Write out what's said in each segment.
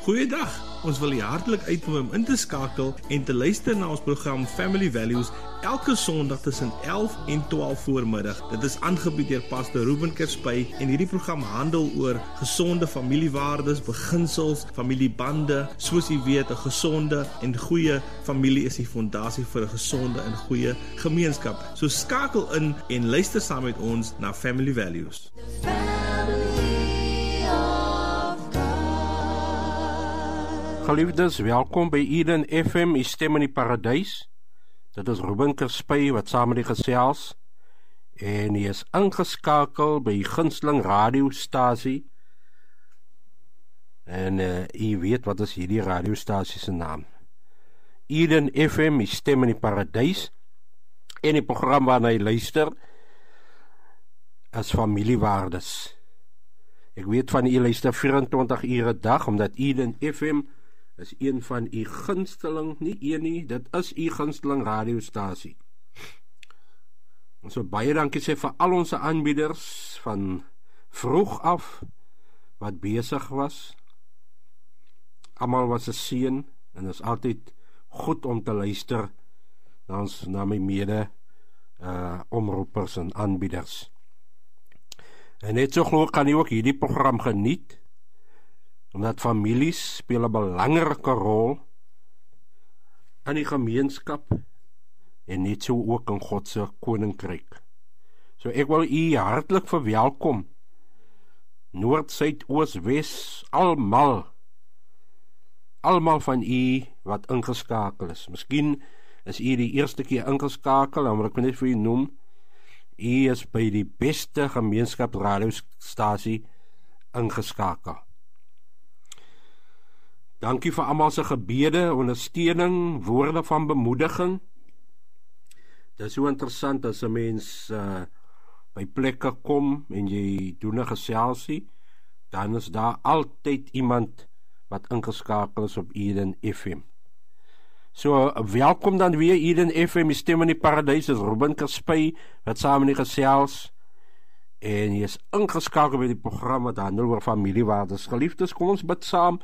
Goeiedag, ons wil u hartlik uitnooi om in te skakel en te luister na ons program Family Values elke Sondag tussen 11 en 12 voormiddag. Dit is aangebied deur Pastor Ruben Kerspy en hierdie program handel oor gesonde familiewaardes, beginsels, familiebande. Soos u weet, 'n gesonde en goeie familie is die fondasie vir 'n gesonde en goeie gemeenskap. So skakel in en luister saam met ons na Family Values. Geliefdes, welkom by Eden FM, die stem in die paradys. Dit is Ruben Kerspy wat saam met die gesels en hy is ingeskakel by die gunsteling radiostasie. En jy weet wat is hierdie radiostasie se naam. Eden FM, die stem in die paradys. En die program waarna jy luister is familiewaardes. Ek weet van jy luister 24 ure 'n dag, omdat Eden FM is een van u gunsteling, nie een nie, dit is u gunsteling radiostasie. Ons wil baie dankie sê vir al ons aanbieders van vroeg af wat besig was. Almal was 'n seën en is altyd goed om te luister na my mede omroepers en aanbieders. En net so glo kan jy ook hierdie program geniet, omdat families speel 'n belangrike rol in die gemeenskap en net so ook in God se koninkryk. So ek wil u hartlik verwelkom, Noord, Suid, Oos, Wes, almal van u wat ingeskakel is. Miskien is u die eerste keer ingeskakel, en wat ek net vir u noem, u is by die beste gemeenskapsradiostasie ingeskakel. Dankie vir almal se gebede, ondersteuning, woorde van bemoediging. Dit is so interessant as 'n mens by plekke kom en jy doen 'n geselsie, dan is daar altyd iemand wat ingeskakel is op Eden FM. So, welkom dan weer Eden FM, die stem in die paradys, is Ruben Kerspy, wat saam in die gesels, en jy is ingeskakel by die program wat handel oor familiewaardes. Geliefdes, kom ons bid saam,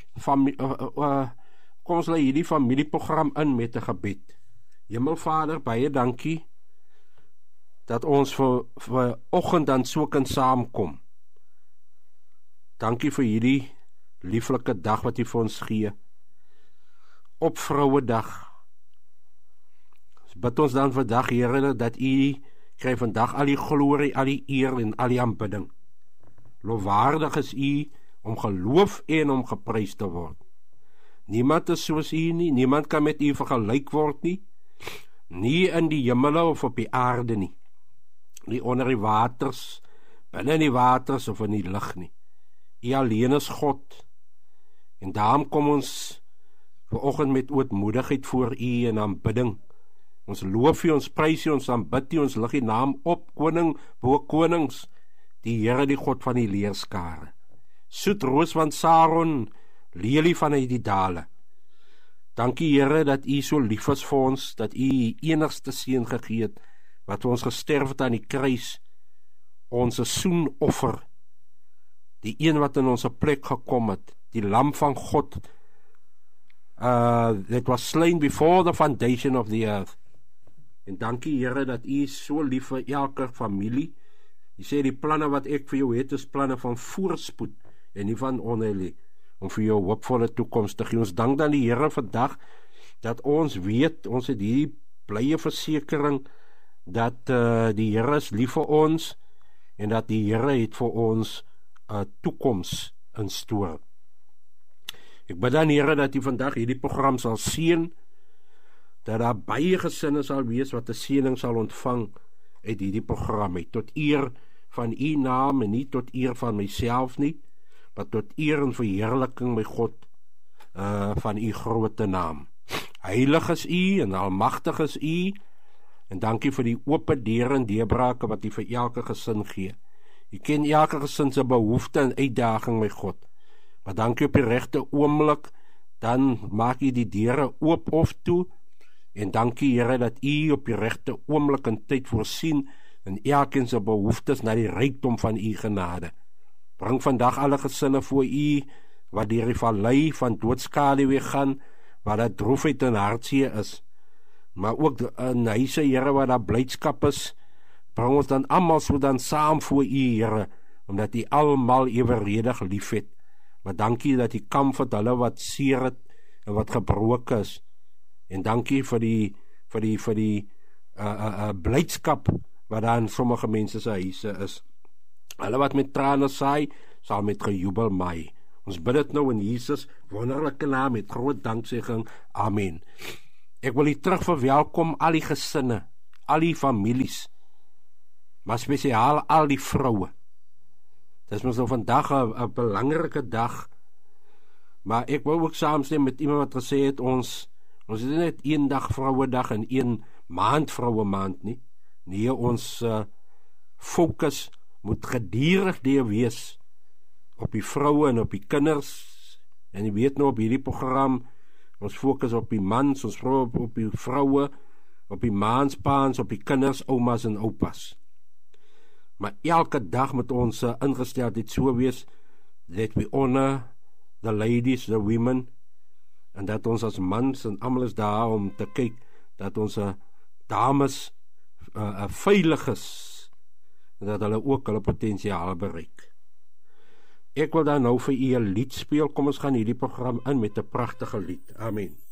kom ons lei hierdie familieprogram in met 'n gebed. Hemelvader, baie dankie, dat ons vir oggend dan so kan saamkom. Dankie vir hierdie lieflike dag wat u vir ons gee, op Vrouedag. Bid ons dan vandag, Here, dat u kry vandag al die glorie, al die eer en al die aanbidding. Lofwaardig is u om geloof en om geprys te word. Niemand is soos u nie, niemand kan met u vergelyk word nie, nie in die hemele of op die aarde nie, nie onder die waters, binne die waters of in die lug nie. U alleen is God, en daarom kom ons vanoggend met ootmoedigheid voor u en aanbidding. Ons loof u, ons prys u, ons aanbid u, ons lig u naam op, koning bo konings, die Here, die God van die leerskare. Soet roos van Saron, lelie vanuit die dale. Dankie, Here, dat u so lief is vir ons, dat u enigste seun gegee het, wat vir ons gesterf het aan die kruis, ons soenoffer, die een wat in ons plek gekom het, die lam van God, that was slain before the foundation of the earth. En dankie, Here, dat u so lief vir elke familie. U sê die planne wat ek vir jou het, is planne van voorspoed en nie van onheil, om vir jou hoopvolle toekoms te gee. Ons dank dan die Here vandag, dat ons weet, ons het hierdie blye versekering, dat die Here is lief vir ons, en dat die Here het vir ons toekoms in store. Ek bid dan, Here, dat u vandag hierdie program sal seën, dat daar baie gesinne sal wees wat 'n seëning sal ontvang uit hierdie program, tot eer van u naam en nie tot eer van myself nie, maar tot eer en verheerliking by God van u grote naam. Heilig is u en almagtig is u, en dankie vir die oop deure en deurbrake wat u vir elke gesin gee. U ken elke gesin se behoefte en uitdaging, my God. Maar dankie op die regte oomblik, dan maak u die deure oop of toe, en dankie, Here, dat u op die regte oomblik en tyd voorsien en elkeen se behoeftes na die rykdom van u genade. Bring vandag alle gesinne voor u, wat deur die vallei van doodskaduwee gaan, waar daar droefheid en hartseer is, maar ook in huise, Here, waar daar blydskap is, bring ons dan almal so dan saam voor U, Here, omdat U almal eweredig lief het. Maar dankie dat U comfort hulle wat seer het en wat gebroken is. En dankie vir die blydskap wat daar in sommige mense se huise is. Hulle wat met trane saai, sal met gejubel maai. Ons bid dit nou in Jesus wonderlike naam met groot danksegging. Amen. Ek wil hier terug verwelkom al die gesinne, al die families, maar spesiaal al die vroue. Dit is mos nou vandag 'n belangrike dag, maar ek wil ook saamstem met iemand wat gesê het, ons is net een dag vrouedag en een maand vroue maand nie. Nee, ons fokus moet gedurig wees op die vroue en op die kinders. En jy weet nou op hierdie program, ons fokus op die mans, ons op die vroue, op die maans, paans, op die kinders, oumas en oupas. Maar elke dag moet ons ingesteldheid so wees, that we honor the ladies, the women, en dat ons as mans en almal is daar om te kyk, dat ons dames veilig is, en dat hulle ook hulle potensiaal bereik. Ek wil dan nou vir u 'n lied speel. Kom ons gaan hierdie program in met 'n pragtige lied. Amen.